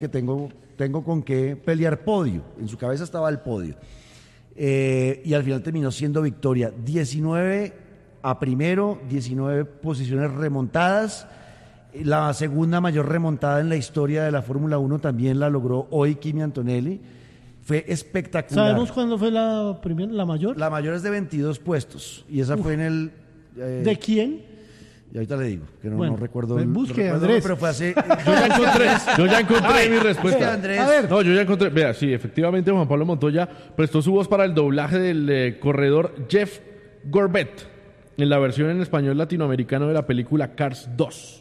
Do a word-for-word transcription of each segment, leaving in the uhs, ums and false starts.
que tengo, tengo con qué pelear podio. En su cabeza estaba el podio. Eh, y al final terminó siendo victoria. diecinueve a primero, diecinueve posiciones remontadas. La segunda mayor remontada en la historia de la Fórmula uno también la logró hoy Kimi Antonelli. Fue espectacular. ¿Sabemos cuándo fue la primera, la mayor? La mayor es de veintidós puestos. Y esa Uf. fue en el... Eh, ¿De quién? Y ahorita le digo, que no, bueno, no recuerdo. Pues busque, no recuerdo, Andrés. Pero fue hace... Yo ya encontré, yo ya encontré Ay, mi respuesta. Andrés. A ver. No, yo ya encontré. Vea, sí, efectivamente Juan Pablo Montoya prestó su voz para el doblaje del eh, corredor Jeff Gorbett en la versión en español latinoamericano de la película Cars dos.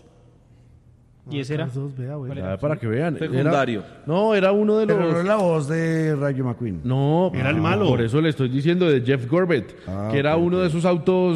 ¿Y ese era? dos, vea, bueno. Ah, para que vean. Secundario. Era, no, era uno de los... Pero no es la voz de Rayo McQueen. No, era el malo. Por eso le estoy diciendo de Jeff Gorbett, ah, que era okay, uno okay. de esos autos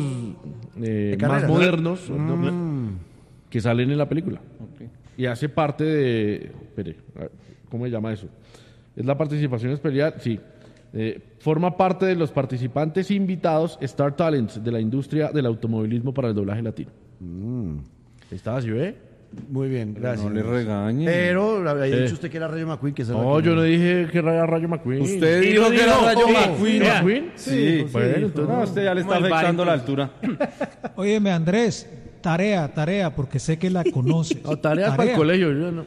eh, más carrera, modernos ¿no? Mm. que salen en la película. Okay. Y hace parte de... Espere, ¿cómo se llama eso? ¿Es la participación especial? Sí. Eh, forma parte de los participantes invitados Star Talents de la industria del automovilismo para el doblaje latino. Mm. ¿Está así, ve? Muy bien, gracias. No le regañe. Pero había eh. dicho usted que era Rayo McQueen. Que no, yo no dije que era Rayo McQueen. Usted dijo que era Rayo McQueen. ¿McQueen? Sí. sí. Bueno, sí, entonces, no, usted ya le está afectando la altura. Óyeme, Andrés, tarea, tarea, porque sé que la conoces. No, tareas tarea. Para el colegio. Yo no.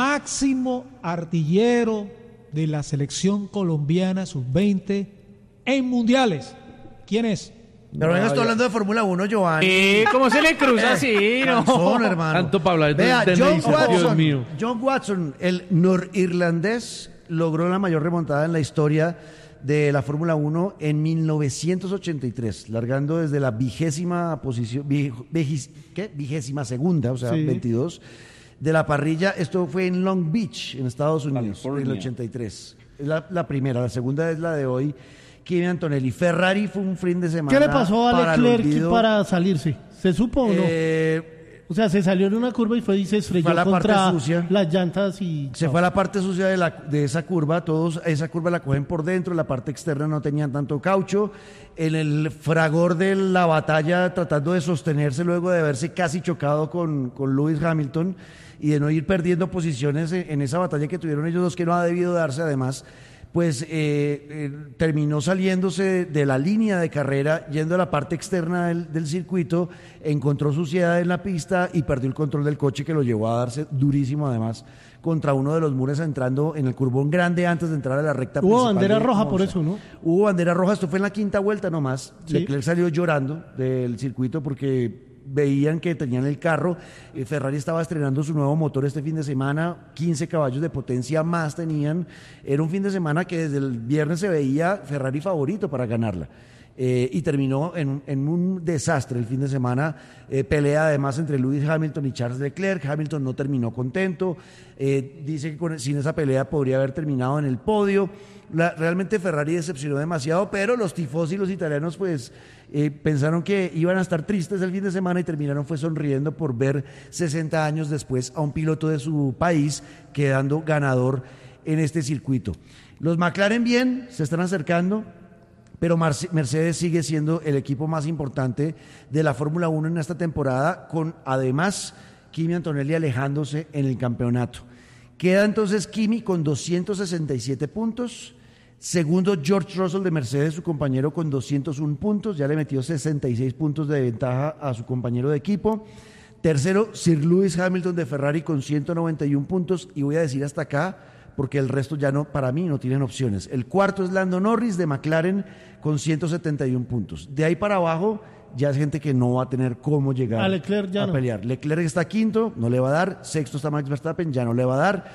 Máximo artillero de la selección colombiana sub veinte en mundiales. ¿Quién es? Pero venga, estoy hablando de Fórmula uno, Giovanni. Eh, ¿Cómo se le cruza así? No. Canzón, hermano. Tanto para hablar de Vea, John Watson, Dios mío. John Watson, el norirlandés, logró la mayor remontada en la historia de la Fórmula uno en mil novecientos ochenta y tres, largando desde la vigésima posición, vigis, ¿qué? vigésima segunda, o sea, sí. veintidós, de la parrilla. Esto fue en Long Beach, en Estados Unidos, California. En el ochenta y tres. Es la, la primera, la segunda es la de hoy. Kimi Antonelli. Ferrari fue un fin de semana. ¿Qué le pasó a Leclerc para salirse? ¿Se supo o no? Eh, o sea, se salió en una curva y fue y se estrelló fue a la contra parte sucia. Las llantas y... Se fue a la parte sucia de, la, de esa curva. Todos esa curva la cogen por dentro, la parte externa no tenían tanto caucho. En el fragor de la batalla, tratando de sostenerse luego de haberse casi chocado con, con Lewis Hamilton y de no ir perdiendo posiciones en, en esa batalla que tuvieron ellos dos, que no ha debido darse además, pues eh, eh, terminó saliéndose de la línea de carrera, yendo a la parte externa del, del circuito, encontró suciedad en la pista y perdió el control del coche, que lo llevó a darse durísimo además contra uno de los muros, entrando en el curbón grande antes de entrar a la recta principal. Hubo bandera de roja Monza. Por eso, ¿no? Hubo bandera roja, esto fue en la quinta vuelta nomás. Sí. Leclerc salió llorando del circuito porque veían que tenían el carro. eh, Ferrari estaba estrenando su nuevo motor este fin de semana, quince caballos de potencia más tenían. Era un fin de semana que desde el viernes se veía Ferrari favorito para ganarla. Eh, y terminó en, en un desastre el fin de semana, eh, pelea además entre Lewis Hamilton y Charles Leclerc. Hamilton no terminó contento, eh, dice que con, sin esa pelea podría haber terminado en el podio. La, realmente Ferrari decepcionó demasiado, pero los tifosi y los italianos pues eh, pensaron que iban a estar tristes el fin de semana y terminaron fue sonriendo por ver sesenta años después a un piloto de su país quedando ganador en este circuito. Los McLaren bien, se están acercando, pero Mercedes sigue siendo el equipo más importante de la Fórmula uno en esta temporada, con además Kimi Antonelli alejándose en el campeonato. Queda entonces Kimi con doscientos sesenta y siete puntos, segundo George Russell de Mercedes, su compañero, con doscientos uno puntos, ya le metió sesenta y seis puntos de ventaja a su compañero de equipo. Tercero, Sir Lewis Hamilton de Ferrari con ciento noventa y uno puntos, y voy a decir hasta acá, porque el resto ya no, para mí no tienen opciones. El cuarto es Lando Norris de McLaren con ciento setenta y uno puntos. De ahí para abajo ya es gente que no va a tener cómo llegar a, Leclerc ya a no. pelear. Leclerc está quinto, no le va a dar. Sexto está Max Verstappen, ya no le va a dar.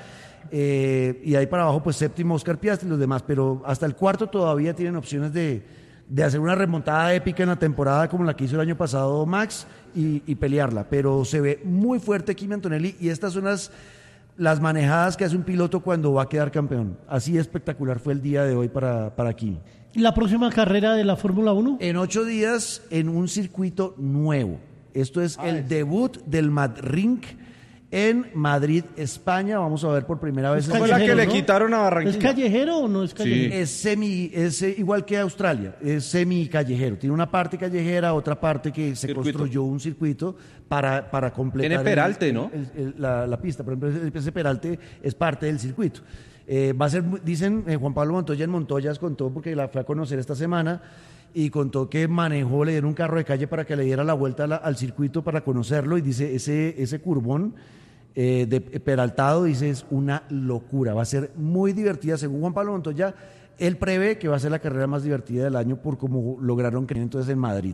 Eh, y de ahí para abajo, pues séptimo Oscar Piastri y los demás. Pero hasta el cuarto todavía tienen opciones de, de hacer una remontada épica en la temporada como la que hizo el año pasado Max y, y pelearla. Pero se ve muy fuerte Kimi Antonelli, y estas son las... las manejadas que hace un piloto cuando va a quedar campeón. Así espectacular fue el día de hoy para, para Kimi. ¿Y la próxima carrera de la Fórmula uno? En ocho días, en un circuito nuevo. Esto es ah, el es. debut del Mad Ring en Madrid, España. Vamos a ver por primera vez. ¿Fue la que le quitaron a Barranquilla? ¿Es callejero o no es callejero? Es semi, es eh, igual que Australia, es semi callejero. Tiene una parte callejera, otra parte que se Circuito. construyó un circuito para, para completar. Tiene peralte, el- ¿no? el- el- la, la pista. Por ejemplo, ese, ese peralte es parte del circuito. Eh, va a ser, muy- dicen, eh, Juan Pablo Montoya en Montoyas contó, porque la fue a conocer esta semana, y contó que manejó, le dieron un carro de calle para que le diera la vuelta a la- al circuito para conocerlo, y dice, ese, ese curvón eh, de peraltado, dice, es una locura, va a ser muy divertida, según Juan Pablo Montoya, él prevé que va a ser la carrera más divertida del año por cómo lograron creer entonces en Madrid.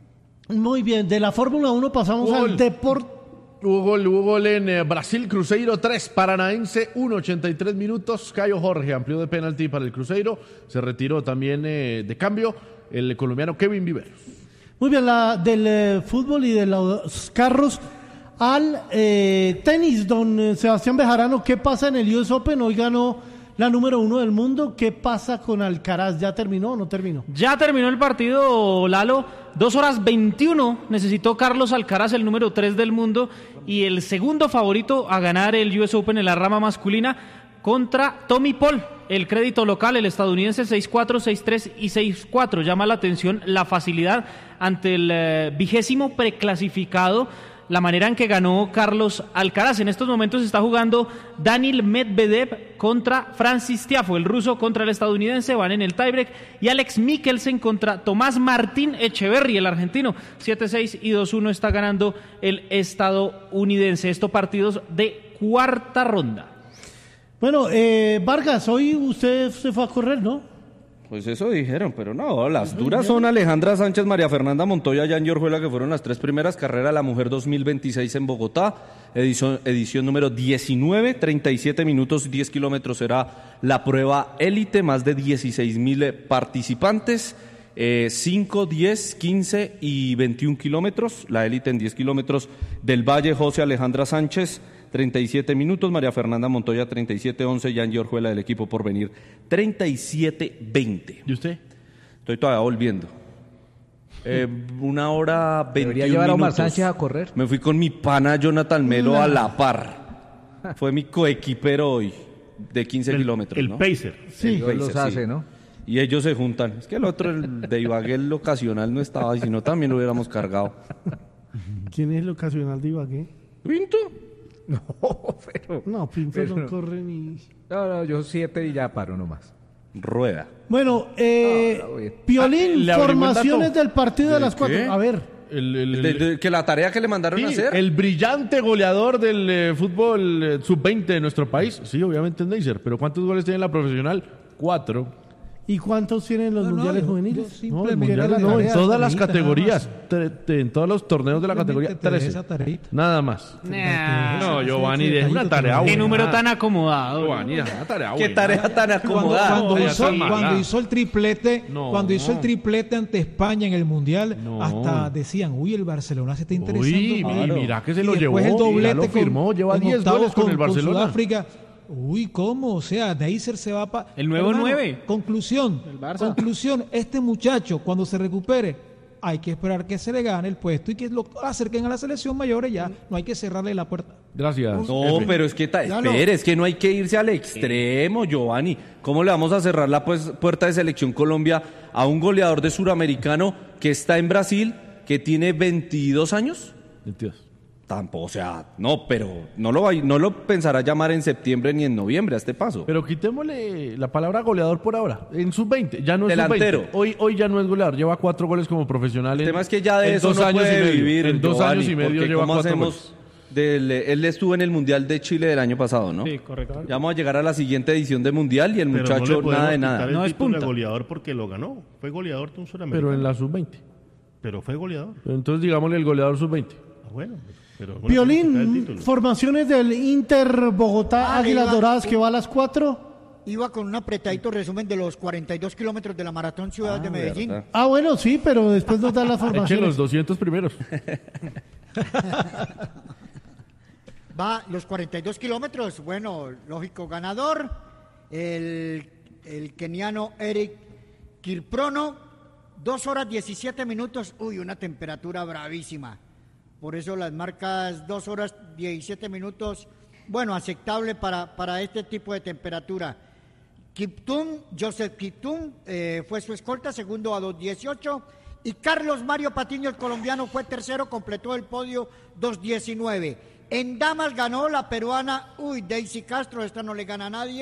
Muy bien, de la Fórmula uno pasamos Gol. al deporte. Hubo gol, hubo gol en eh, Brasil, Cruzeiro tres, Paranaense uno, ochenta y tres minutos. Caio Jorge amplió de penalti para el Cruzeiro. Se retiró también eh, de cambio el colombiano Kevin Viveros. Muy bien, la, del eh, fútbol y de los carros al eh, tenis, don eh, Sebastián Bejarano. ¿Qué pasa en el U S Open? Hoy ganó la número uno del mundo. ¿Qué pasa con Alcaraz? ¿Ya terminó o no terminó? Ya terminó el partido, Lalo. Dos horas veintiuno necesitó Carlos Alcaraz, el número tres del mundo, y el segundo favorito a ganar el U S Open en la rama masculina contra Tommy Paul, el crédito local, el estadounidense, seis cuatro, seis tres y seis cuatro. Llama la atención la facilidad ante el eh, vigésimo preclasificado, la manera en que ganó Carlos Alcaraz. En estos momentos está jugando Daniil Medvedev contra Francis Tiafoe, el ruso contra el estadounidense, van en el tiebreak, y Alex Mikkelsen contra Tomás Martín Echeverry, el argentino. siete seis y dos uno está ganando el estadounidense. Estos partidos de cuarta ronda. Bueno, eh, Vargas, hoy usted se fue a correr, ¿no? Pues eso dijeron, pero no, las duras son Alejandra Sánchez, María Fernanda Montoya, Jan Orjuela, que fueron las tres primeras carreras, la Mujer dos mil veintiséis en Bogotá, edición, edición número diecinueve, treinta y siete minutos, diez kilómetros será la prueba élite, más de dieciséis mil participantes, eh, cinco, diez, quince y veintiún kilómetros, la élite en diez kilómetros del Valle, José Alejandra Sánchez, treinta y siete minutos, María Fernanda Montoya treinta y siete once, Jan Orjuela del equipo Porvenir treinta y siete veinte. ¿Y usted? Estoy todavía volviendo. Eh, una hora veintiún Debería llevar a Omar minutos. Sánchez a correr. Me fui con mi pana Jonathan Melo a la par. Fue mi coequipero hoy, de quince kilómetros. El ¿no? pacer. Sí. El Los pacer, sí. hace, ¿no? Y ellos se juntan. Es que el otro, el de Ibagué, el ocasional, no estaba, y si no también lo hubiéramos cargado. ¿Quién es el ocasional de Ibagué? ¿Pinto? No, pero... No, Pinto pero no corre ni... No, no, yo siete y ya paro nomás. Rueda. Bueno, eh, Ah, bien. Piolín, Ah, ¿le averigüé el formaciones dato? del partido de, ¿De las cuatro. qué? A ver, El, el- el- De- de- que la tarea que le mandaron sí, a hacer. el brillante goleador del eh, fútbol eh, sub veinte de nuestro país. Sí, obviamente es Neisser. Pero ¿cuántos goles tiene en la profesional? Cuatro. ¿y cuántos tienen los No, no, mundiales yo- juveniles? yo No, en, simplemente mundiales la no, en tarea, todas las tareita, nada categorías. más. Tre- te- en todos los torneos de la categoría. Simplemente te dejé trece. esa tareita. Nada más. Nah. No, Giovanni, ese deja una detallito tarea te lo- Qué buena. número tan acomodado. Giovanni, deja una tarea Qué buena. tarea tan Cuando, acomodada. cuando Vaya hizo, tan mala. cuando hizo el triplete, No. cuando hizo el triplete ante España en el Mundial, No. hasta decían, uy, el Barcelona se está interesando. Uy, y Claro. mira que se Y lo llevó. después el doblete ya lo firmó. con- Lleva en diez octavos goles con, el Barcelona. Sudáfrica. Uy, ¿cómo? O sea, Neisser se va para... El nuevo nueve. Conclusión, El Barça. conclusión, este muchacho cuando se recupere, hay que esperar que se le gane el puesto y que lo acerquen a la selección mayor y ya, no hay que cerrarle la puerta. Gracias. No, Efe. pero es que, ta- Ya no. espere, es que no hay que irse al extremo, Giovanni. ¿Cómo le vamos a cerrar la pues, puerta de Selección Colombia a un goleador de suramericano que está en Brasil, que tiene veintidós años? veintidós. Tampoco, o sea, no, pero no lo, va- no lo pensará llamar en septiembre ni en noviembre a este paso. Pero quitémosle la palabra goleador por ahora. En sub veinte, ya no es Delantero. sub veinte. Hoy, hoy ya no es goleador, lleva cuatro goles como profesional. El En, tema es que ya de en eso dos no años y puede medio. vivir, En dos Giovanni, años y medio porque lleva ¿cómo cuatro hacemos goles. del- él estuvo en el Mundial de Chile del año pasado, ¿no? Sí, correcto. Ya vamos a llegar a la siguiente edición de Mundial y el Pero muchacho no le podemos nada de quitar nada. el No es título de punta. goleador porque lo ganó. Fue goleador de un suramericano. Pero en la sub veinte. Pero fue goleador. Entonces digámosle el goleador sub veinte. Ah, bueno, pero no le podemos quitar el Piolín, título. formaciones del Inter Bogotá, Ah, Águilas iba- Doradas, que va a las cuatro. Iba con un apretadito resumen de los cuarenta y dos kilómetros de la Maratón Ciudad de Medellín. verdad. Ah, bueno, sí, pero después nos dan las Eche los formaciones. doscientos primeros. Va los cuarenta y dos kilómetros, bueno, lógico ganador, el, el keniano Eric Kirprono, dos horas diecisiete minutos, uy, una temperatura bravísima. por eso las marcas dos horas diecisiete minutos, bueno, aceptable para, para este tipo de temperatura. Kiptum, Joseph Kiptum eh, fue su escolta, segundo a dos dieciocho, y Carlos Mario Patiño, el colombiano, fue tercero, completó el podio dos diecinueve. En damas ganó la peruana, uy, Daisy Castro, esta no le gana a nadie.